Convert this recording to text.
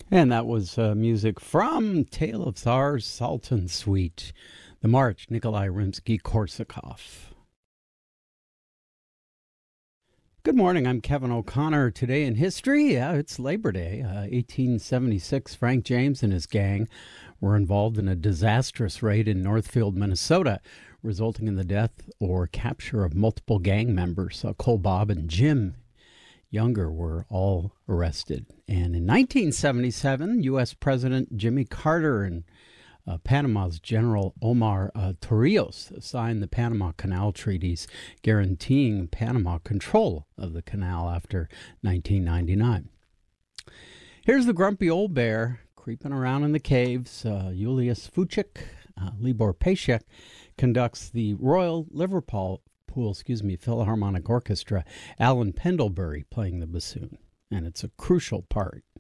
And that was music from Tale of Tsars Sultan Suite, the March, Nikolai Rimsky-Korsakov. Good morning, I'm Kevin O'Connor. Today in history, it's Labor Day, 1876. Frank James and his gang were involved in a disastrous raid in Northfield, Minnesota, resulting in the death or capture of multiple gang members. Cole Bob and Jim Younger were all arrested. And in 1977, U.S. President Jimmy Carter and Panama's General Omar Torrijos signed the Panama Canal Treaties, guaranteeing Panama control of the canal after 1999. Here's the grumpy old bear creeping around in the caves. Julius Fuchik, Libor Pashek, conducts the Royal Liverpool Philharmonic Orchestra, Alan Pendlebury playing the bassoon. And it's a crucial part